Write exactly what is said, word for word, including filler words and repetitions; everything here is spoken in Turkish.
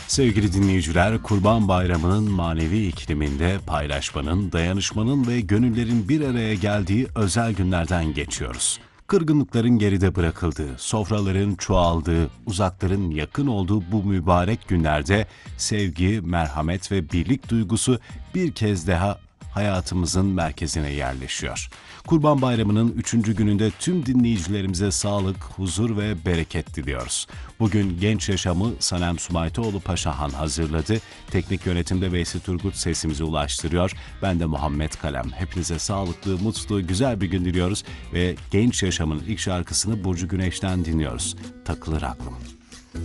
Sevgili dinleyiciler, Kurban Bayramı'nın manevi ikliminde paylaşmanın, dayanışmanın ve gönüllerin bir araya geldiği özel günlerden geçiyoruz. Kırgınlıkların geride bırakıldığı, sofraların çoğaldığı, uzakların yakın olduğu bu mübarek günlerde sevgi, merhamet ve birlik duygusu bir kez daha hayatımızın merkezine yerleşiyor. Kurban Bayramı'nın üçüncü gününde tüm dinleyicilerimize sağlık, huzur ve bereket diliyoruz. Bugün Genç Yaşamı Sanem Sumaytoğlu Paşahan hazırladı. Teknik yönetimde Veysi Turgut sesimizi ulaştırıyor. Ben de Muhammed Kalem. Hepinize sağlıklı, mutlu, güzel bir gün diliyoruz ve Genç Yaşam'ın ilk şarkısını Burcu Güneş'ten dinliyoruz. Takılır aklım.